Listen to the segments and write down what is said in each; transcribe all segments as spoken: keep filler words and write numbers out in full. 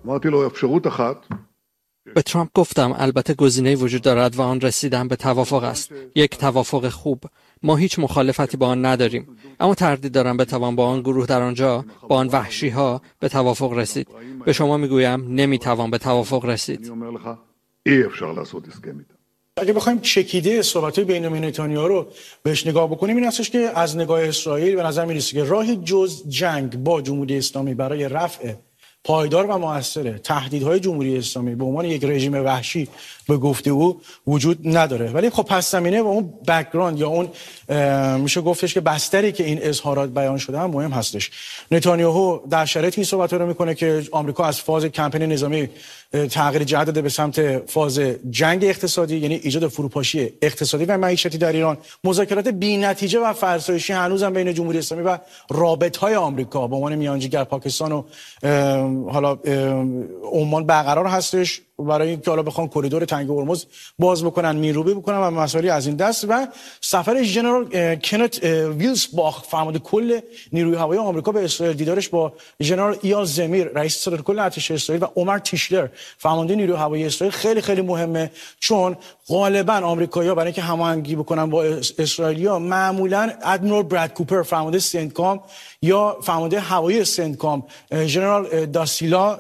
אמרתי לו אפשרות אחת. به ترامپ گفتم البته گزینه‌ای وجود دارد و آن رسیدن به توافق است. یک توافق خوب. ما هیچ مخالفتی با آن نداریم. اما تردید دارم بتوان با آن گروه در آنجا، با آن وحشی‌ها به توافق رسید. به شما میگویم نمیتوان به توافق رسید. اگه بخوایم چکیده صحبت‌های بنیامین نتانیاهو رو بهش نگاه بکنیم این هستش که از نگاه اسرائیل به نظر می‌رسه که راهی جز جنگ با جمهوری اسلامی برای رفع پایدار و موثر تهدیدهای جمهوری اسلامی به عنوان یک رژیم وحشی به گفته او وجود نداره. ولی خب پس زمینه و اون بک‌گراند یا اون میشه گفتش که بستری که این اظهارات بیان شده هم مهم هستش. نتانیاهو در شرایطی این صحبت‌ها رو میکنه که آمریکا از فاز کمپین نظامی تغییر جهت داده به سمت فاز جنگ اقتصادی، یعنی ایجاد فروپاشی اقتصادی و معیشتی در ایران. مذاکرات بی‌نتیجه و فرسایشی هنوزم بین جمهوری اسلامی و رابطه‌های آمریکا به عنوان میانجیگر پاکستان و حالا عمان برقرار هستش برای اینکه حالا بخوان کریدور تنگ هرمز باز بکنن، میروبی بکنن و مسائلی از این دست. و سفر ژنرال کنت ویلسباخ فرمانده کل نیروی هوایی آمریکا به اسرائیل، دیدارش با ژنرال ایال زمیر رئیس ستاد کل ارتش اسرائیل و عمر تیشلر فرمانده نیروی هوایی اسرائیل خیلی خیلی مهمه، چون غالبا آمریکایی‌ها برای اینکه هماهنگی بکنن با اسرائیلیا معمولا ادمیرال براد کوپر فرمانده سنتکام یا فرمانده هوایی سنتکام ژنرال داسیلا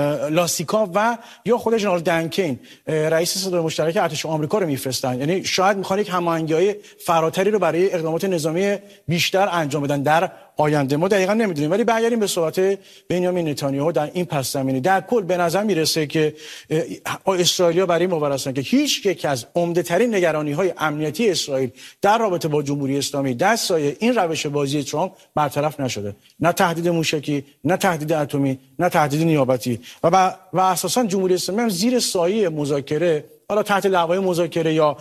لاسیکا و یا خود ژنرال دنکین رئیس ستاد مشترک ارتش آمریکا رو میفرستن. یعنی شاید میخوان یک هماهنگی‌های فراتری رو برای اقدامات نظامی بیشتر انجام بدن در آینده. ما دقیقاً نمیدونیم. ولی برگردیم به صحبت بنیامین نتانیاهو در این پس زمینه. در کل به نظر میرسه که اسرائیلیا برای این باور هستن که هیچ یک از عمده‌ترین نگرانی‌های امنیتی اسرائیل در رابطه با جمهوری اسلامی در سایه این روش بازی ترامپ برطرف نشده. نه تهدید موشکی، نه تهدید اتمی، نه تهدید نیابتی. و با و اساساً جمهوری اسلامی هم زیر سایه مذاکره، حالا تحت لوای مذاکره یا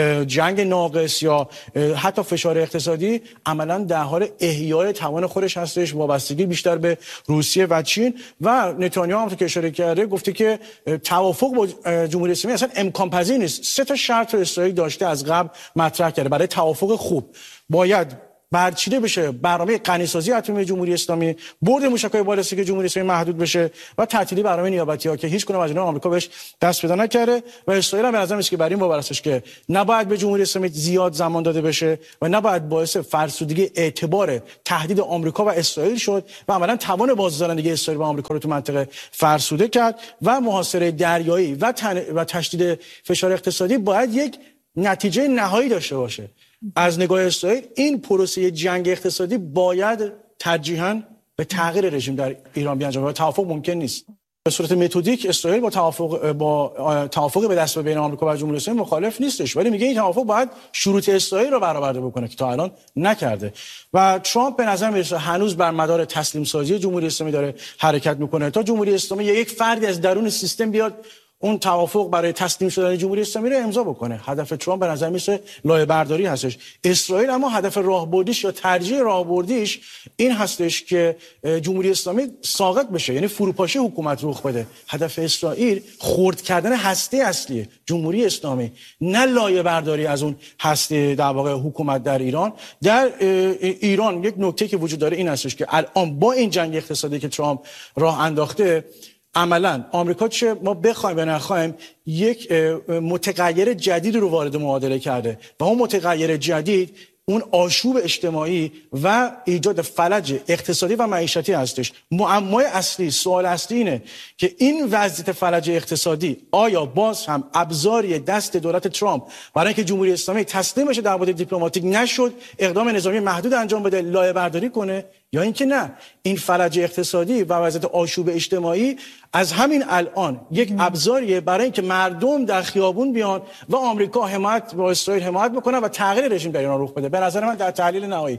جنگ ناقص یا حتی فشار اقتصادی، عملا در حال احیای توان خودش هستش، وابستگی بیشتر به روسیه و چین. و نتانیاهو هم که اشاره کرده گفته که توافق با جمهوری اسلامی اصلا امکان پذیر نیست. سه تا شرط رو اسرائیل داشته از قبل مطرح کرده برای توافق خوب. باید برچیده بشه برنامه غنیسازی اتمی جمهوری اسلامی، برد موشک‌های بالستیک جمهوری اسلامی محدود بشه و تعطیلی برنامه نیابتی‌ها که هیچ کدوم از اینا آمریکا بهش دست پیدا نکرده. و اسرائیل هم به نظر میاد که برای این باور هستش که نباید به جمهوری اسلامی زیاد زمان داده بشه و نباید باعث فرسودگی اعتبار تهدید آمریکا و اسرائیل شد و عملاً توان بازدارندگی اسرائیل و آمریکا رو تو منطقه فرسوده کرد. و محاصره دریایی و تن... و تشدید فشار اقتصادی باید یک نتیجه نهایی داشته باشه. از نگاه اسرائیل این پروسه جنگ اقتصادی باید ترجیحاً به تغییر رژیم در ایران بیانجامه و توافق ممکن نیست. به صورت متدیک اسرائیل با توافق با توافق به دست بین آمریکا و جمهوری اسلامی مخالف نیستش، ولی میگه این توافق باید شروط اسرائیل رو برآورده بکنه که تا الان نکرده. و ترامپ به نظر میرسه هنوز بر مدار تسلیم سازی جمهوری اسلامی داره حرکت میکنه تا جمهوری اسلامی یک فردی از درون سیستم بیاد اون توافق برای تسلیم شدن جمهوری اسلامی رو امضا بکنه. هدف ترامپ به نظر میسه لایه برداری هستش. اسرائیل اما هدف راهبردیش یا ترجیح راهبردیش این هستش که جمهوری اسلامی ساقط بشه، یعنی فروپاشی حکومت رخ بده. هدف اسرائیل خرد کردن هسته اصلی جمهوری اسلامی، نه لایه برداری از اون هسته در واقع حکومت در ایران. در ایران یک نکته که وجود داره این هستش که الان با این جنگ اقتصادی که ترامپ راه انداخته، عملاً آمریکا چه ما بخوایم یا نخوایم یک متغیر جدید رو وارد معادله کرده و اون متغیر جدید اون آشوب اجتماعی و ایجاد فلج اقتصادی و معیشتی هستش. معمای اصلی، سوال اصلی اینه که این وضعیت فلج اقتصادی آیا باز هم ابزاری دست دولت ترامپ برای اینکه جمهوری اسلامی تسلیم بشه در بعد دیپلماتیک نشد، اقدام نظامی محدود انجام بده، لایه برداری کنه، یا اینکه نه این فلج اقتصادی و وضعیت آشوب اجتماعی از همین الان یک ابزاریه برای اینکه مردم در خیابون بیان و آمریکا حمایت با اسرائیل حمایت بکنه و تغییر رژیم در ایران رخ بده. به نظر من در تحلیل نهایی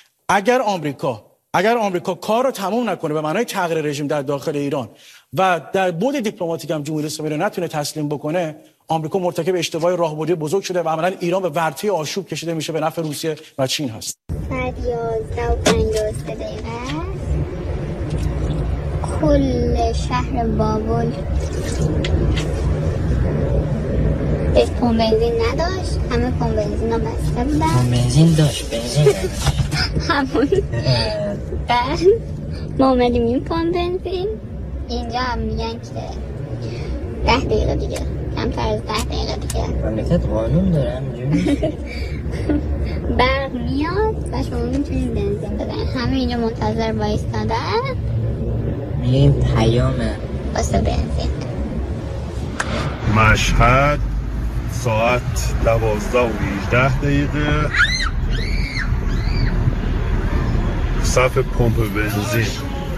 اگر آمریکا اگر آمریکا کار رو تمام نکنه به معنای تغییر رژیم در داخل ایران و در بعد دیپلماتیک هم جمهوری اسلامی رو نتونه تسلیم بکنه، آمریکا مرتکب اشتباه راهبردی بزرگ شده و عملاً ایران به ورطه آشوب کشیده میشه به نفع روسیه و چین هست. یازده و پنجاه دقیقه کل شهر بابل به پمپ بنزین نداشت، همه پمپ بنزین ها بسته بودن. پمپ بنزین داشت، بنزین همون بعد ما اومدیم این پمپ بنزین اینجا هم میگن که ده دقیقه دیگه، کمتر از ده دقیقه دیگه مملکت قانون داره همینجوری برق میاد و شما میتونید بنزین بزنید. همه اینجا منتظر وایستادن، میگه این پیامه واسه بنزین. مشهد ساعت دوازده و هجده دقیقه، صف پمپ بنزین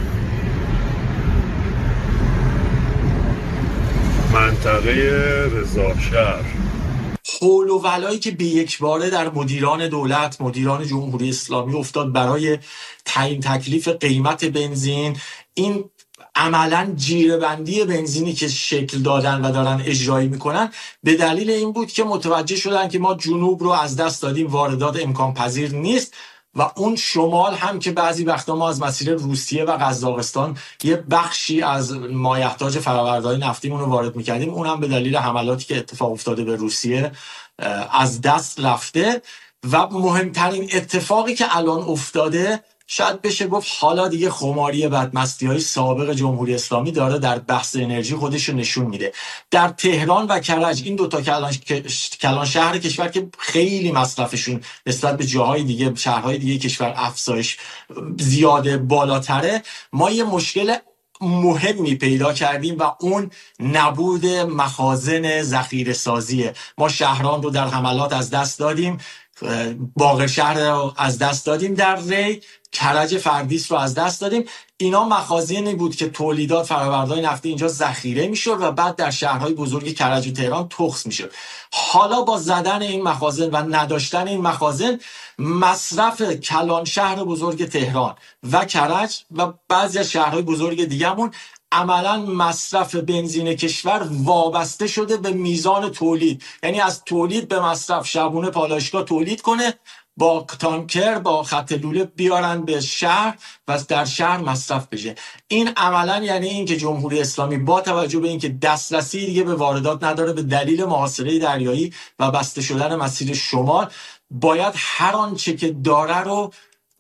منطقه رضاشهر. حول و ولایی که به یک باره در مدیران دولت، مدیران جمهوری اسلامی افتاد برای تعیین تکلیف قیمت بنزین، این عملاً جیره‌بندی بنزینی که شکل دادن و دارن اجرایی میکنن به دلیل این بود که متوجه شدن که ما جنوب رو از دست دادیم، واردات امکان پذیر نیست و اون شمال هم که بعضی وقتا ما از مسیر روسیه و قزاقستان یه بخشی از مایحتاج فرآورده‌های نفتیمون رو وارد میکردیم، اونم به دلیل حملاتی که اتفاق افتاده به روسیه از دست رفته. و مهمترین اتفاقی که الان افتاده، شاید بشه گفت حالا دیگه خماری بدمستی‌های سابق جمهوری اسلامی داره در بحث انرژی خودش رو نشون میده. در تهران و کرج، این دوتا کلان, کلان شهر کشور که خیلی مصرفشون نسبت به جاهای دیگه، شهرهای دیگه کشور افزایش زیاده، بالاتره، ما یه مشکل مهمی پیدا کردیم و اون نبود مخازن ذخیره سازیه. ما شهران رو در حملات از دست دادیم، باقر شهر رو از دست دادیم، در ری کرج فردیس رو از دست دادیم. اینا مخازنی بود که تولیدات فرآورده‌های نفتی اینجا ذخیره میشد و بعد در شهرهای بزرگ کرج و تهران تخص میشد. حالا با زدن این مخازن و نداشتن این مخازن، مصرف کلان شهر بزرگ تهران و کرج و بعضی از شهرهای بزرگ دیگه‌مون، عملا مصرف بنزین کشور وابسته شده به میزان تولید. یعنی از تولید به مصرف، شبونه پالایشگاه تولید کنه، با تانکر با خط لوله بیارن به شهر و در شهر مصرف بشه. این عملا یعنی این که جمهوری اسلامی با توجه به اینکه دسترسی دیگه به واردات نداره به دلیل محاصره دریایی و بسته شدن مسیر شمال، باید هر آنچه که داره رو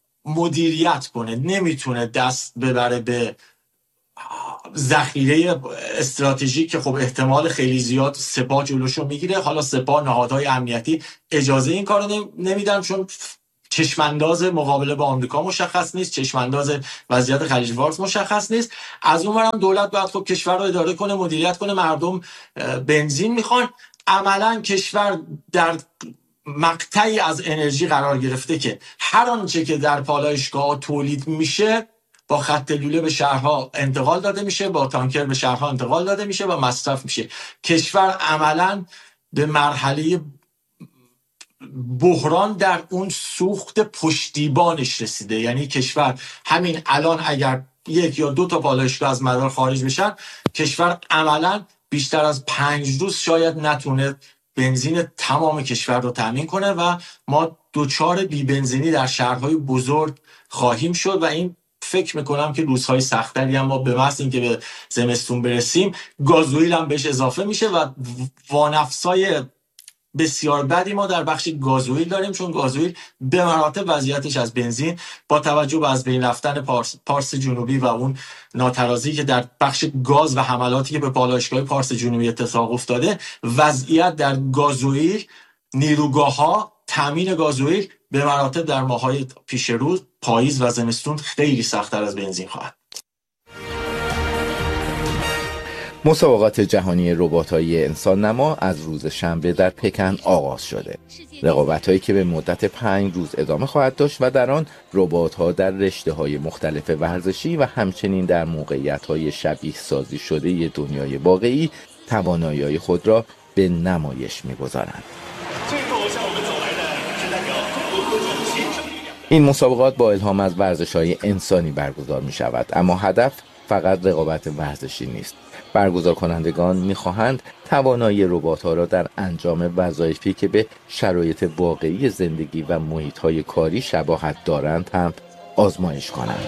مدیریت کنه. نمیتونه دست ببره به ذخیره استراتژیک که خب احتمال خیلی زیاد سپاه جلوشو میگیره. حالا سپاه، نهادهای امنیتی اجازه این کارو نمیدن، چون چشمانداز مقابله با آمریکا مشخص نیست، چشمانداز وضعیت خلیج فارس مشخص نیست. از اون ورم دولت باید خب کشور رو اداره کنه، مدیریت کنه. مردم بنزین میخوان. عملا کشور در مقطعی از انرژی قرار گرفته که هر آنچه که در پالایشگاه تولید میشه با خط لوله به شهرها انتقال داده میشه، با تانکر به شهرها انتقال داده میشه و مصرف میشه. کشور عملاً به مرحله بحران در اون سوخت پشتیبانش رسیده. یعنی کشور همین الان اگر یک یا دو تا پالایشگاه از مدار خارج بشن، کشور عملاً بیشتر از پنج روز شاید نتونه بنزین تمام کشور رو تامین کنه و ما دوچار بی بنزینی در شهرهای بزرگ خواهیم شد و این فکر میکنم که روزهای سختری هم ما به محض اینکه به زمستون برسیم گازوئیل هم بهش اضافه میشه و وانفسای بسیار بدی ما در بخش گازوئیل داریم، چون گازوئیل به مراتب وضعیتش از بنزین با توجه به از بین رفتن پارس, پارس جنوبی و اون ناترازی که در بخش گاز و حملاتی که به پالایشگاه پارس جنوبی اتفاق افتاده، وضعیت در گازوئیل، نیروگاه‌ها، تامین گازوئیل به مراتب در ماه‌های پیش رو، پاییز و زمستون خیلی سخت‌تر از بنزین خواهد. مسابقات جهانی ربات‌های انسان نما از روز شنبه در پکن آغاز شده. رقابت‌هایی که به مدت پنج روز ادامه خواهد داشت و در آن ربات‌ها در رشته‌های مختلف ورزشی و همچنین در موقعیت‌های شبیه سازی شده دنیای واقعی توانایی‌های خود را به نمایش می‌گذارند. این مسابقات با الهام از ورزش‌های انسانی برگزار می‌شود، اما هدف فقط رقابت ورزشی نیست. برگزار کنندگان می‌خواهند توانایی ربات‌ها را در انجام وظایفی که به شرایط واقعی زندگی و محیط‌های کاری شباهت دارند هم آزمایش کنند.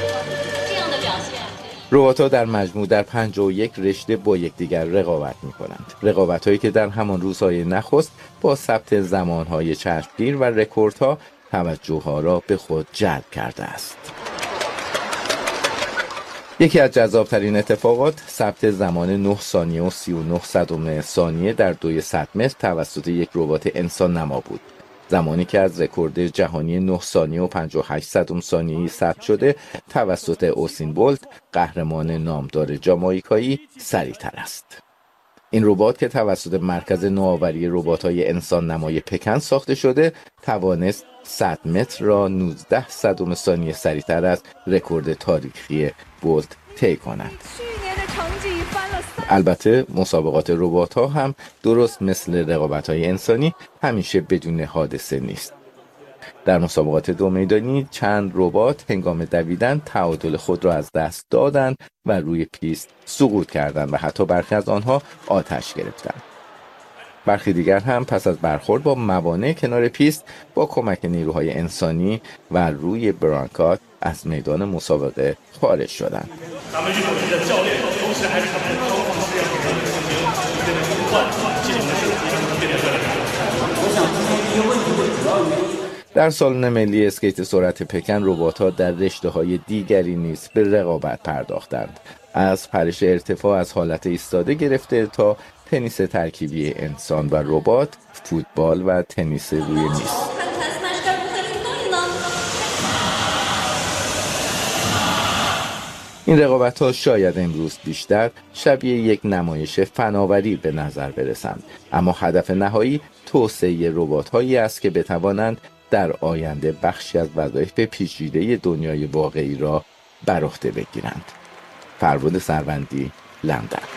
ربات‌ها در مجموع در پنجاه و یک رشته با یکدیگر رقابت می‌کنند. رقابت‌هایی که در همان روزهای نخست با ثبت زمان‌های چشمگیر و رکوردها توجه‌ها را به خود جلب کرده است. یکی از جذابترین اتفاقات ثبت زمان نه ثانیه و سی و نه صدم ثانیه در دوی صد متر توسط یک ربات انسان نما بود. زمانی که از رکورد جهانی نه ثانیه و پنجاه و هشت صدم ثانیه‌ای ثبت شده توسط اوسین بولت، قهرمان نامدار جامائیکایی، سریعتر است. این ربات که توسط مرکز نوآوری ربات‌های انسان نمای پکن ساخته شده، توانست صد متر را نوزده صدم ثانیه سریعتر از رکورد تاریخی بولت طی کند. البته مسابقات ربات‌ها هم درست مثل رقابت‌های انسانی همیشه بدون حادثه نیست. در مسابقات دو میدانی چند ربات هنگام دویدن تعادل خود را از دست دادند و روی پیست سقوط کردند و حتی برخی از آنها آتش گرفتند. برخی دیگر هم پس از برخورد با موانع کنار پیست با کمک نیروهای انسانی و روی برانکات از میدان مسابقه خارج شدند. در سالن ملی اسکیت سرعت پکن ربات‌ها در رشته‌های دیگری نیز به رقابت پرداختند. از پرش ارتفاع از حالت ایستاده گرفته تا تنیس ترکیبی انسان و ربات، فوتبال و تنیس روی میز. این رقابت‌ها شاید امروز بیشتر شبیه یک نمایش فناوری به نظر برسند، اما هدف نهایی توسعه ربات‌هایی است که بتوانند در آینده بخشی از وظایف پیچیده دنیای واقعی را بر عهده بگیرند. فرود سروندی، لندن.